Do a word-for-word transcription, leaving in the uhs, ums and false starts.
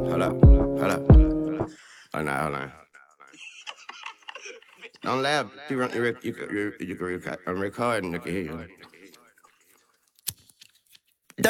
Hold up, hold up. Oh, no, hold on. Don't laugh. You, run, you, rec- you, can- you, you can record. I'm recording. I can hear you.